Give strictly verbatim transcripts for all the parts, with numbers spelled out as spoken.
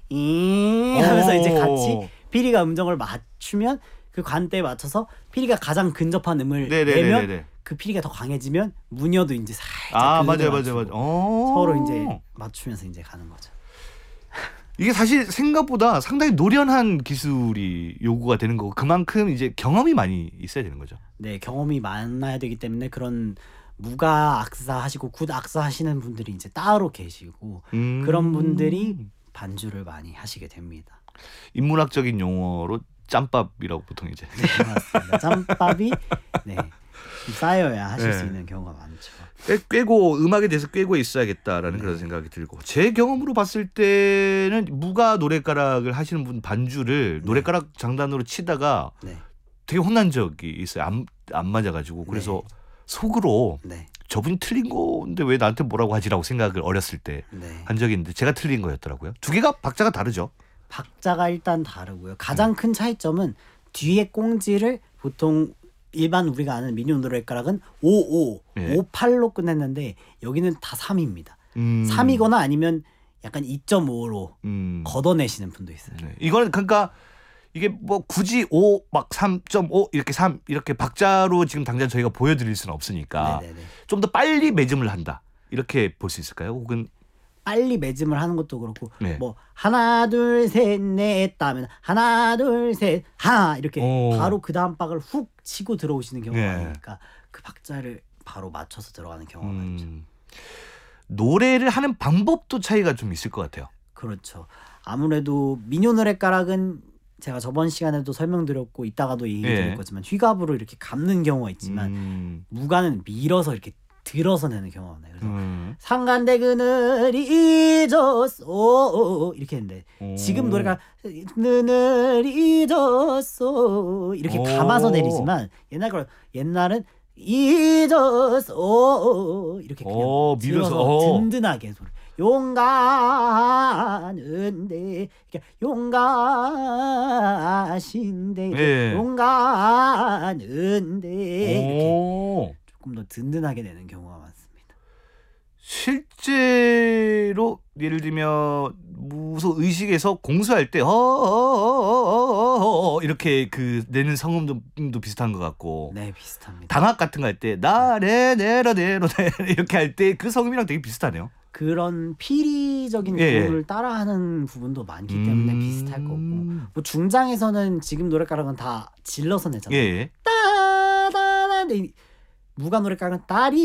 이 하면서 이제 같이 피리가 음정을 맞추면 그 관대에 맞춰서 피리가 가장 근접한 음을 네네네네네. 내면 그 피리가 더 강해지면 무녀도 이제 살짝 아 그 맞아요 음을 맞아요 맞아요. 맞추고 서로 이제 맞추면서 이제 가는 거죠. 이게 사실 생각보다 상당히 노련한 기술이 요구가 되는 거고 그만큼 이제 경험이 많이 있어야 되는 거죠. 네, 경험이 많아야 되기 때문에 그런 무가 악사 하시고 굿 악사 하시는 분들이 이제 따로 계시고 음... 그런 분들이 반주를 많이 하시게 됩니다. 인문학적인 용어로 짬밥이라고 보통 이제. 네, 맞습니다. 짬밥이 네, 쌓여야 하실 네. 수 있는 경우가 많죠. 꽤, 꿰고 음악에 대해서 꿰고 있어야겠다라는 네. 그런 생각이 들고 제 경험으로 봤을 때는 무가 노랫가락을 하시는 분 반주를 네. 노랫가락 장단으로 치다가 네. 되게 혼난 적이 있어요. 안, 안 맞아가지고 그래서 네. 속으로 네. 저분이 틀린 건데 왜 나한테 뭐라고 하지라고 생각을 어렸을 때 한 네. 적이 있는데 제가 틀린 거였더라고요. 두 개가 박자가 다르죠. 박자가 일단 다르고요. 가장 큰 차이점은 뒤에 꽁지를 보통 일반 우리가 아는 민요 노랫가락은 오오, 네. 오팔로 끝냈는데 여기는 다 삼입니다. 음. 삼이거나 아니면 약간 이 점 오로 음. 걷어내시는 분도 있어요. 네. 이거는 그러니까 이게 뭐 굳이 오 막 삼 점 오 이렇게 삼 이렇게 박자로 지금 당장 저희가 보여드릴 수는 없으니까 네네네. 좀 더 빨리 매짐을 한다 이렇게 볼 수 있을까요? 혹은 빨리 매짐을 하는 것도 그렇고 네. 뭐 하나 둘 셋 넷 하면 하나 둘 셋 하나 이렇게 오. 바로 그 다음 박을 훅 치고 들어오시는 경우가 네. 많으니까 그 박자를 바로 맞춰서 들어가는 경우가 많죠. 음. 노래를 하는 방법도 차이가 좀 있을 것 같아요. 그렇죠. 아무래도 민요 노랫가락은 제가 저번 시간에도 설명드렸고 이따가도 얘기드릴 예. 거지만 휘갑으로 이렇게 감는 경우가 있지만 음. 무가는 밀어서 이렇게 들어서 내는 경우가 많아요. 그래서 음. 상간대 그늘이 잊었소 이렇게 했는데 오. 지금 노래가 그늘이 잊었소 이렇게 오. 감아서 내리지만 옛날 거 옛날은 잊었소 이렇게 그냥 오, 밀어서. 들어서 오. 든든하게 소리 용가는데 용가신데 예. 용가는데 이렇게 오. 조금 더 든든하게 내는 경우가 많습니다. 실제로 예를 들면 무소 의식에서 공수할 때 어어어어어어 이렇게 그 내는 성음도 비슷한 것 같고 네, 비슷합니다. 당악 같은 거 할 때 나레 네러 네러 네 이렇게 할 때 그 성음이랑 되게 비슷하네요. 그런 피리적인 예, 구호를 따라하는 부분도 많기 때문에 음... 비슷할 거고 뭐 중장에서는 지금 노랫가락은 다 질러서 내잖아요. 예. 따다다 근데 무가 노랫가락은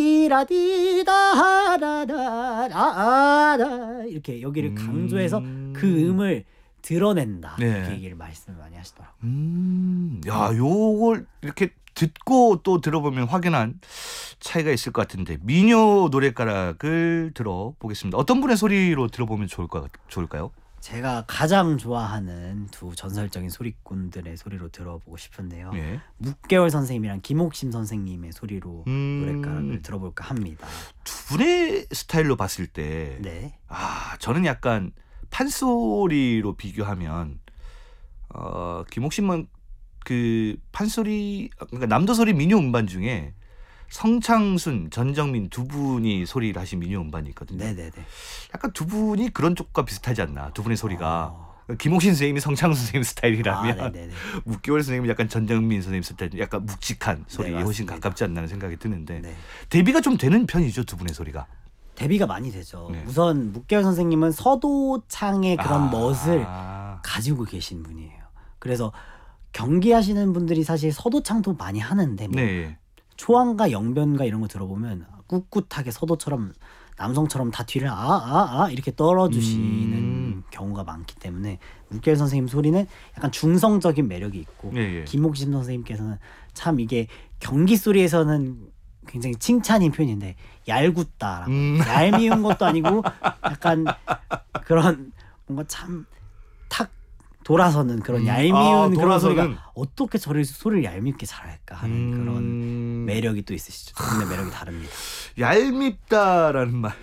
따리라디다라라라라 이렇게 여기를 음... 강조해서 그 음을 드러낸다 네. 이렇게 얘기를 말씀을 많이 하시더라고요. 음, 야, 요걸 이렇게 듣고 또 들어보면 확연한 차이가 있을 것 같은데 민요 노랫가락을 들어보겠습니다. 어떤 분의 소리로 들어보면 좋을까, 좋을까요? 제가 가장 좋아하는 두 전설적인 소리꾼들의 소리로 들어보고 싶은데요. 예. 묵개월 선생님이랑 김옥심 선생님의 소리로 음... 노랫가락을 들어볼까 합니다. 두 분의 스타일로 봤을 때 네. 아, 저는 약간 판소리로 비교하면 어, 김옥심은 그 판소리 그러니까 남도소리 민요 음반 중에 성창순, 전정민 두 분이 소리를 하신 민요 음반이 있거든요. 네네네. 약간 두 분이 그런 쪽과 비슷하지 않나. 두 분의 소리가 어... 김옥신 선생님이 성창순 선생님 스타일이라면 아, 네네네. 묵개월 선생님이 약간 전정민 선생님 스타일, 약간 묵직한 소리에 네, 훨씬 맞습니다. 가깝지 않나는 생각이 드는데 네. 대비가 좀 되는 편이죠, 두 분의 소리가. 대비가 많이 되죠. 네. 우선 묵개월 선생님은 서도창의 그런 아... 멋을 가지고 계신 분이에요. 그래서 경기하시는 분들이 사실 서도창도 많이 하는데 뭐 네. 초안과 영변과 이런 거 들어보면 꿋꿋하게 서도처럼 남성처럼 다 뒤를 아아아 아, 아 이렇게 떨어주시는 음... 경우가 많기 때문에 묵개월 선생님 소리는 약간 중성적인 매력이 있고 네, 네. 김옥심 선생님께서는 참 이게 경기 소리에서는 굉장히 칭찬인 표현인데 얄궂다라고 음... 얄미운 것도 아니고 약간 그런 뭔가 참 탁 돌아서는 그런 음... 얄미운 아, 그런 돌아서는... 소리가 어떻게 저를 소리를 얄밉게 잘할까 하는 음... 그런 매력이 또 있으시죠. 두 분의 매력이 다릅니다. 얄밉다라는 말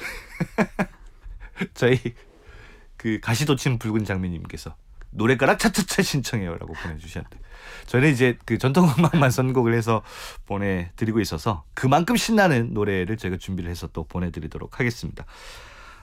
저희 그 가시도친 붉은 장미님께서 노랫가락 차차차 신청해요라고 보내주셨는데 저는 이제 그 전통음악만 선곡을 해서 보내드리고 있어서 그만큼 신나는 노래를 저희가 준비를 해서 또 보내드리도록 하겠습니다.